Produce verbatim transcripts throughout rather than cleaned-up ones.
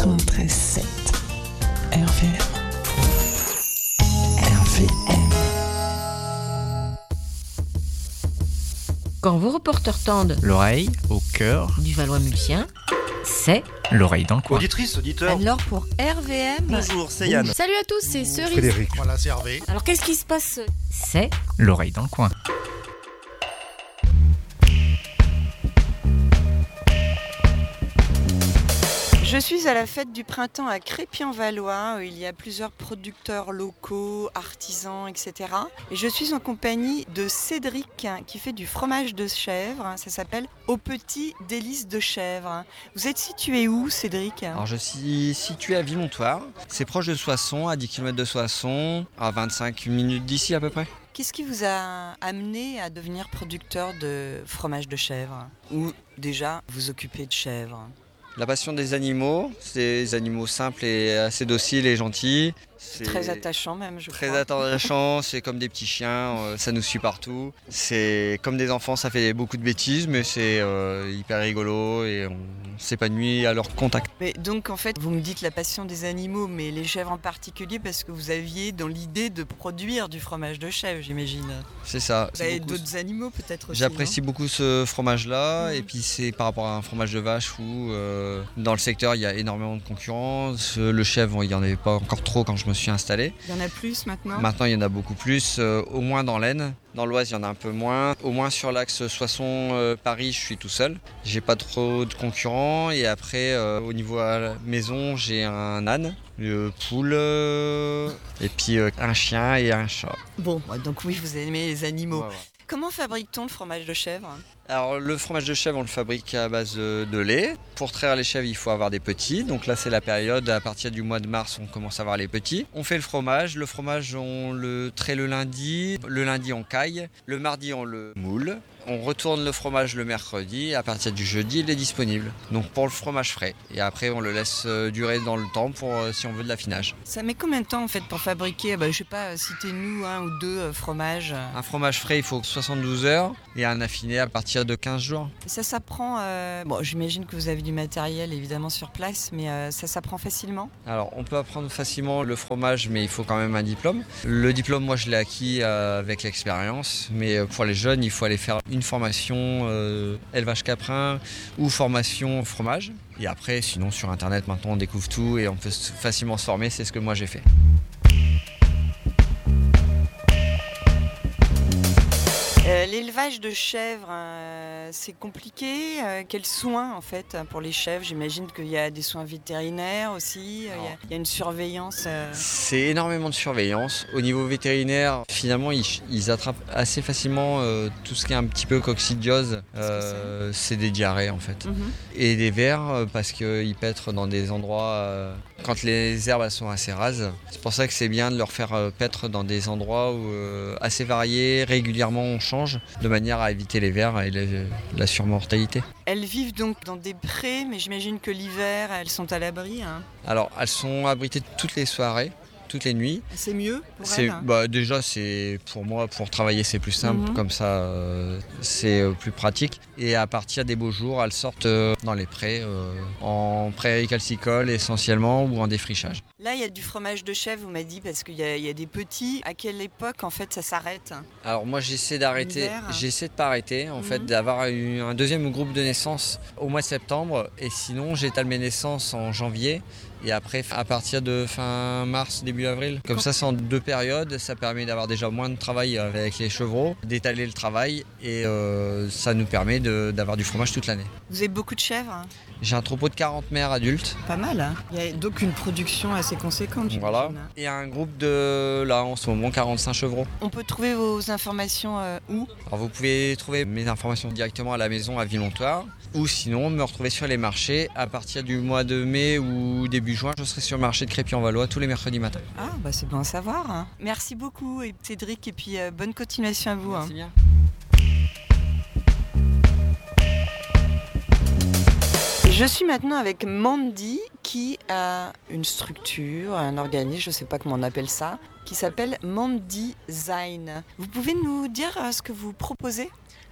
quatre-vingt-treize sept R V M. R V M. Quand vos reporters tendent l'oreille au cœur du Valois-Mulsien, c'est l'oreille dans le coin. Auditrice, auditeur. alors pour R V M. Bonjour, c'est Yann. Salut à tous, c'est Cerise. Frédéric. Voilà, c'est Hervé. Alors qu'est-ce qui se passe? C'est L'oreille dans le coin. Je suis à la fête du printemps à Crépy-en-Valois, où il y a plusieurs producteurs locaux, artisans, et cetera. Et je suis en compagnie de Cédric qui fait du fromage de chèvre. Ça s'appelle Au Petit Délices de Chèvre. Vous êtes situé où, Cédric? Alors je suis situé à Villontoire. C'est proche de Soissons, à dix kilomètres de Soissons, à vingt-cinq minutes d'ici à peu près. Qu'est-ce qui vous a amené à devenir producteur de fromage de chèvre? Ou déjà vous occupez de chèvre? La passion des animaux, c'est des animaux simples et assez dociles et gentils. C'est Très attachant même, je Très crois. attachant, c'est comme des petits chiens, euh, ça nous suit partout. C'est comme des enfants, ça fait beaucoup de bêtises, mais c'est euh, hyper rigolo et on s'épanouit à leur contact. Mais donc en fait, vous me dites la passion des animaux, mais les chèvres en particulier, parce que vous aviez dans l'idée de produire du fromage de chèvre, j'imagine. C'est ça. Vous c'est avez beaucoup- d'autres animaux peut-être aussi? J'apprécie beaucoup ce fromage-là, Mhm. et puis c'est par rapport à un fromage de vache où euh, dans le secteur il y a énormément de concurrence. Le chèvre, il n'y en avait pas encore trop quand je me suis installé. Il y en a plus maintenant? Maintenant il y en a beaucoup plus, euh, au moins dans l'Aisne. Dans l'Oise il y en a un peu moins. Au moins sur l'axe Soissons-Paris je suis tout seul. J'ai pas trop de concurrents, et après euh, au niveau à la maison j'ai un âne, une poule, euh, et puis euh, un chien et un chat. Bon, donc oui, vous aimez les animaux. Ouais, ouais. Comment fabrique-t-on le fromage de chèvre? Alors le fromage de chèvre on le fabrique à base de, de lait. Pour traire les chèvres il faut avoir des petits. Donc là c'est la période, à partir du mois de mars on commence à avoir les petits. On fait le fromage. Le fromage on le traite le lundi. Le lundi on caille. Le mardi on le moule. On retourne le fromage le mercredi. À partir du jeudi il est disponible. Donc pour le fromage frais. Et après on le laisse euh, durer dans le temps pour euh, si on veut de l'affinage. Ça met combien de temps en fait pour fabriquer, bah, je sais pas, citez-nous un ou deux euh, fromages? Un fromage frais il faut soixante-douze heures. Et un affiné à partir de quinze jours. Ça s'apprend, euh, bon j'imagine que vous avez du matériel évidemment sur place, mais euh, ça s'apprend facilement? Alors on peut apprendre facilement le fromage, mais il faut quand même un diplôme. Le diplôme moi je l'ai acquis euh, avec l'expérience, mais euh, pour les jeunes il faut aller faire une formation euh, élevage caprin ou formation fromage. Et après sinon sur internet maintenant on découvre tout et on peut facilement se former, c'est ce que moi j'ai fait. Euh, L'élevage de chèvres, euh, c'est compliqué. Euh, quels soins en fait pour les chèvres? J'imagine qu'il y a des soins vétérinaires aussi. euh, Il y a- il y, a une surveillance. euh. C'est énormément de surveillance. Au niveau vétérinaire, finalement, ils, ils attrapent assez facilement euh, tout ce qui est un petit peu coccidiose. Euh, c'est des diarrhées en fait. Mhm. Et des vers euh, parce qu'ils pètrent dans des endroits euh, quand les herbes elles sont assez rases. C'est pour ça que c'est bien de leur faire euh, paître dans des endroits où, euh, assez variés. Régulièrement on change de manière à éviter les vers et les- la surmortalité. Elles vivent donc dans des prés, mais j'imagine que l'hiver, elles sont à l'abri. Hein. Alors elles sont abritées toutes les soirées, toutes les nuits. C'est mieux pour C'est, elles, hein. bah, déjà c'est pour moi pour travailler c'est plus simple, Mhm. comme ça euh, c'est euh, plus pratique. Et à partir des beaux jours elles sortent euh, dans les prés, euh, en prairies calcicoles essentiellement ou en défrichage. Là, il y a du fromage de chèvre, vous m'avez dit, parce qu'il y, a- il y a des petits. À quelle époque, en fait, ça s'arrête? Alors moi j'essaie d'arrêter, L'hiver. j'essaie de pas arrêter en Mhm. fait, d'avoir eu un deuxième groupe de naissance au mois de septembre, et sinon j'étale mes naissances en janvier. Et après, à partir de fin mars, début avril. Comme ça, c'est en deux périodes. Ça permet d'avoir déjà moins de travail avec les chevreaux, d'étaler le travail. Et euh, ça nous permet de- d'avoir du fromage toute l'année. Vous avez beaucoup de chèvres? Hein. J'ai un troupeau de quarante mères adultes. Pas mal, hein. Il y a donc une production assez conséquente, j'imagine, Voilà. hein. Et un groupe de, là, en ce moment, quarante-cinq chevreaux. On peut trouver vos informations euh, où? Alors, vous pouvez trouver mes informations directement à la maison à Villontoire. Ou sinon, me retrouver sur les marchés. À partir du mois de mai ou début juin, je serai sur le marché de Crépy-en-Valois tous les mercredis matins. Ah, bah c'est bon à savoir. Hein. Merci beaucoup, et Cédric, et puis euh, bonne continuation à vous. Hein. Merci bien. Je suis maintenant avec Mandy qui a une structure, un organisme, je ne sais pas comment on appelle ça, qui s'appelle Mandy Design. Vous pouvez nous dire euh, ce que vous proposez ?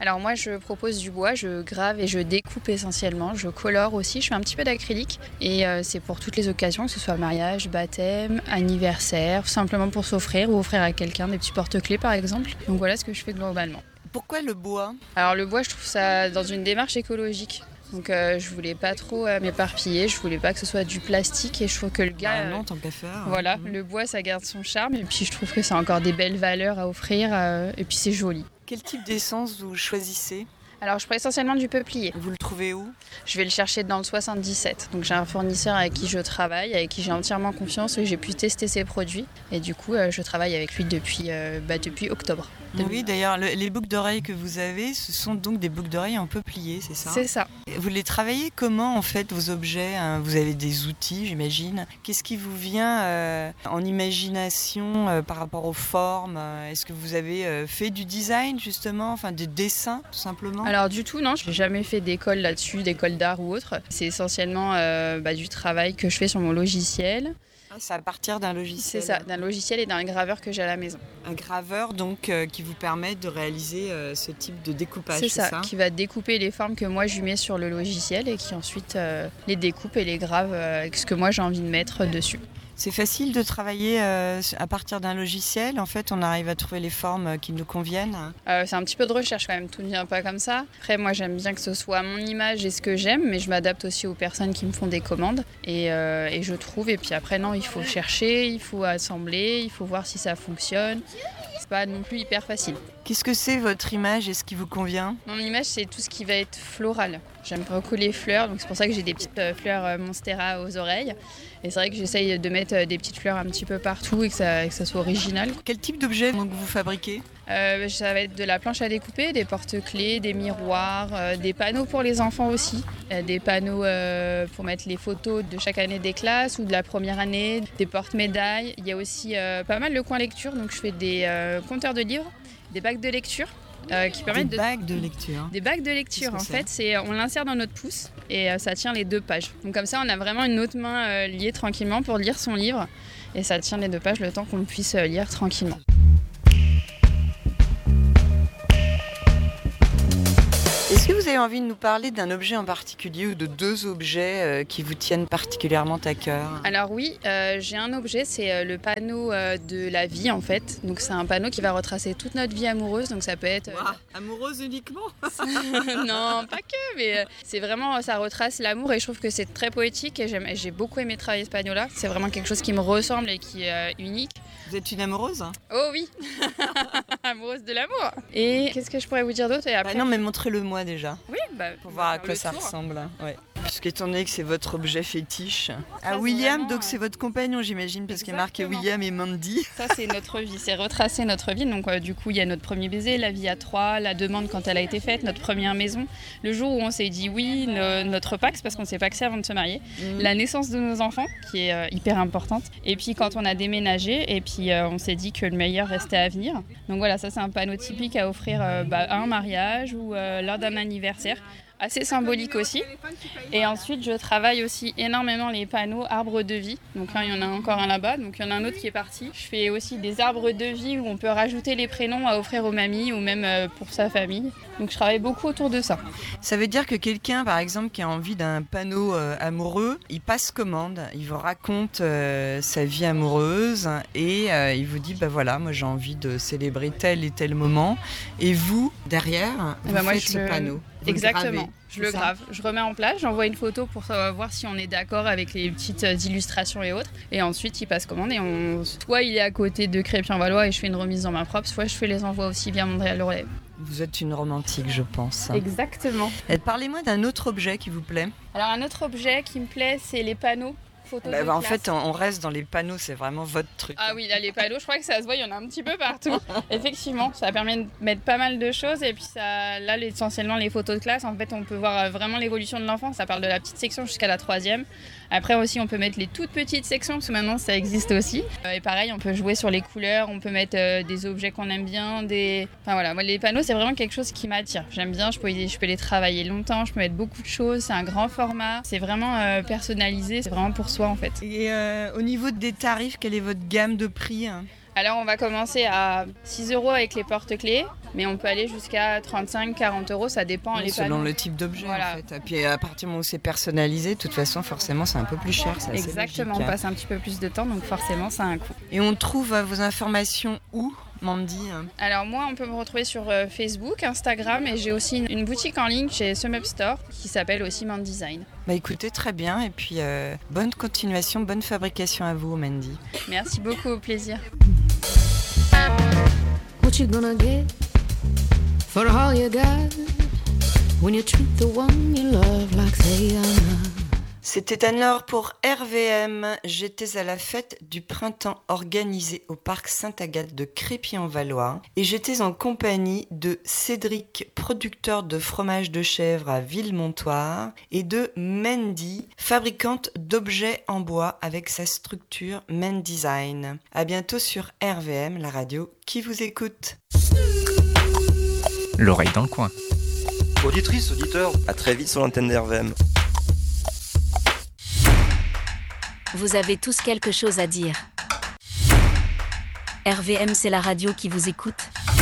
Alors moi je propose du bois, je grave et je découpe essentiellement, je colore aussi, je fais un petit peu d'acrylique et euh, c'est pour toutes les occasions, que ce soit mariage, baptême, anniversaire, simplement pour s'offrir ou offrir à quelqu'un des petits porte-clés par exemple. Donc voilà ce que je fais globalement. Pourquoi le bois ? Alors le bois je trouve ça dans une démarche écologique. Donc euh, je voulais pas trop euh, m'éparpiller, je voulais pas que ce soit du plastique et je trouve que le gars... Ah non, tant qu'à faire. Voilà, Mmh. le bois ça garde son charme et puis je trouve que c'est encore des belles valeurs à offrir euh, et puis c'est joli. Quel type d'essence vous choisissez ? Alors je prends essentiellement du peuplier. Vous le trouvez où ? Je vais le chercher dans le soixante-dix-sept. Donc j'ai un fournisseur avec qui je travaille, avec qui j'ai entièrement confiance et j'ai pu tester ses produits. Et du coup euh, je travaille avec lui depuis, euh, bah, depuis octobre. Oui, d'ailleurs, le- les boucles d'oreilles que vous avez, ce sont donc des boucles d'oreilles en peuplier, c'est ça ? C'est ça. Vous les travaillez comment en fait, vos objets hein ? Vous avez des outils, j'imagine. Qu'est-ce qui vous vient euh, en imagination euh, par rapport aux formes ? Est-ce que vous avez euh, fait du design justement, enfin des dessins tout simplement ? Alors du tout, non, je n'ai jamais fait d'école là-dessus, d'école d'art ou autre. C'est essentiellement euh, bah, du travail que je fais sur mon logiciel. Ah, c'est à partir d'un C'est logiciel. ça, d'un logiciel et d'un graveur que j'ai à la maison. Un graveur donc euh, qui vous permet de réaliser euh, ce type de découpage. C'est ça, qui va découper les formes que moi je lui mets sur le logiciel et qui ensuite euh, les découpe et les grave euh, avec ce que moi j'ai envie de mettre dessus. C'est facile de travailler euh, à partir d'un logiciel. En fait, on arrive à trouver les formes qui nous conviennent. Euh, c'est un petit peu de recherche quand même, tout ne vient pas comme ça. Après, moi j'aime bien que ce soit mon image et ce que j'aime, mais je m'adapte aussi aux personnes qui me font des commandes et, euh, et je trouve. Et puis après, non, il faut chercher, il faut assembler, il faut voir si ça fonctionne. C'est pas non plus hyper facile. Qu'est-ce que c'est votre image et ce qui vous convient ? Mon image, c'est tout ce qui va être floral. J'aime beaucoup les fleurs, donc c'est pour ça que j'ai des petites euh, fleurs euh, Monstera aux oreilles. Et c'est vrai que j'essaye de mettre euh, des petites fleurs un petit peu partout et que ça, que ça soit original. Quel type d'objet donc vous fabriquez ? Euh, ça va être de la planche à découper, des porte-clés, des miroirs, euh, des panneaux pour les enfants aussi. Euh, des panneaux euh, pour mettre les photos de chaque année des classes ou de la première année, des porte-médailles. Il y a aussi euh, pas mal le coin lecture, donc je fais des euh, compteurs de livres, des bacs de lecture. Euh, qui permettent Des de... bagues de lecture. Des bagues de lecture, Qu'est-ce en que fait, c'est on l'insère dans notre pouce et euh, ça tient les deux pages. Donc comme ça, on a vraiment une autre main euh, liée tranquillement pour lire son livre et ça tient les deux pages le temps qu'on puisse euh, lire tranquillement. Est-ce que vous avez envie de nous parler d'un objet en particulier ou de deux objets euh, qui vous tiennent particulièrement à cœur ? Alors oui, euh, j'ai un objet, c'est euh, le panneau euh, de la vie en fait. Donc c'est un panneau qui va retracer toute notre vie amoureuse. Donc ça peut être... euh, Ouah, amoureuse uniquement ? non, pas que, mais euh, c'est vraiment, ça retrace l'amour et je trouve que c'est très poétique et j'aime- j'ai beaucoup aimé travailler ce panneau-là. C'est vraiment quelque chose qui me ressemble et qui est euh, unique. Vous êtes une amoureuse ? Oh oui, amoureuse de l'amour. Et qu'est-ce que je pourrais vous dire d'autre et après Bah non, mais montrez-le-moi déjà, Oui, bah, pour on voir va à faire quoi le ça tour. ressemble. Ouais. Puisqu'étant donné que c'est votre objet fétiche. Ah, c'est William, vraiment, donc euh, c'est votre compagnon, j'imagine, parce qu'il y a marqué Exactement. William et Mandy. Ça, c'est notre vie, c'est retracer notre vie. Donc, euh, du coup, il y a notre premier baiser, la vie à trois, la demande quand elle a été faite, notre première maison, le jour où on s'est dit oui, le- notre Pax, parce qu'on s'est paxé avant de se marier, la naissance de nos enfants, qui est euh, hyper importante, et puis quand on a déménagé, et puis euh, on s'est dit que le meilleur restait à venir. Donc voilà, ça, c'est un panneau typique à offrir euh, bah, à un mariage ou euh, lors d'un anniversaire. Assez symbolique aussi. Et ensuite, je travaille aussi énormément les panneaux arbres de vie. Donc là, il y en a encore un là-bas. Donc il y en a un autre qui est parti. Je fais aussi des arbres de vie où on peut rajouter les prénoms à offrir aux mamies ou même euh, pour sa famille. Donc je travaille beaucoup autour de ça. Ça veut dire que quelqu'un, par exemple, qui a envie d'un panneau euh, amoureux, il passe commande, il vous raconte euh, sa vie amoureuse et euh, il vous dit, bah voilà, moi j'ai envie de célébrer tel et tel moment. Et vous, derrière, Eh vous ben moi, faites je ce le- panneau. Vous le Exactement. gravez, Je le c'est ça grave. Je remets en place, j'envoie une photo pour euh, voir si on est d'accord avec les petites euh, illustrations et autres. Et ensuite, il passe commande et on... soit il est à côté de Crépien-Valois et je fais une remise dans ma propre, soit je fais les envois aussi via Montréal le relais. Vous êtes une romantique, je pense. Exactement. Et parlez-moi d'un autre objet qui vous plaît. Alors un autre objet qui me plaît, c'est les panneaux photos Bah, de bah, en classe. fait, on on reste dans les panneaux, c'est vraiment votre truc. Ah oui, là les panneaux, je crois que ça se voit, il y en a un petit peu partout. Effectivement, ça permet de mettre pas mal de choses et puis ça, là essentiellement les photos de classe, en fait on peut voir vraiment l'évolution de l'enfant, ça parle de la petite section jusqu'à la troisième. Après aussi on peut mettre les toutes petites sections parce que maintenant ça existe aussi. Euh, Et pareil, on peut jouer sur les couleurs, on peut mettre euh, des objets qu'on aime bien, des... Enfin voilà, moi les panneaux c'est vraiment quelque chose qui m'attire. J'aime bien, je peux, y- je peux les travailler longtemps, je peux mettre beaucoup de choses, c'est un grand format, c'est vraiment euh, personnalisé, c'est vraiment pour soi en fait. Et euh, au niveau des tarifs, quelle est votre gamme de prix hein Alors on va commencer à six euros avec les porte-clés, mais on peut aller jusqu'à trente-cinq à quarante euros, ça dépend. Oui, les selon panneaux. le type d'objet Voilà. en fait. Et puis à partir du moment où c'est personnalisé, de toute façon forcément c'est un peu plus cher. C'est assez Exactement, logique, on hein. passe un petit peu plus de temps, donc forcément ça a un coût. Et on trouve euh, vos informations où, Mandy? Alors moi, on peut me retrouver sur euh, Facebook, Instagram, et j'ai aussi une, une boutique en ligne chez SumUp Store qui s'appelle aussi Man Design. Bah écoutez, très bien, et puis euh, bonne continuation, bonne fabrication à vous, Mandy. Merci beaucoup, au plaisir. What you gonna get for all you got when you treat the one you love like Sayana? C'était Anne-Laure pour R V M. J'étais à la fête du printemps organisée au parc Sainte-Agathe de Crépy-en-Valois et j'étais en compagnie de Cédric, producteur de fromage de chèvre à Villemontoire, et de Mandy, fabricante d'objets en bois avec sa structure Man Design. À bientôt sur R V M, la radio qui vous écoute. L'oreille dans le coin. Auditrice, auditeur, à très vite sur l'antenne de R V M. Vous avez tous quelque chose à dire. R V M, c'est la radio qui vous écoute.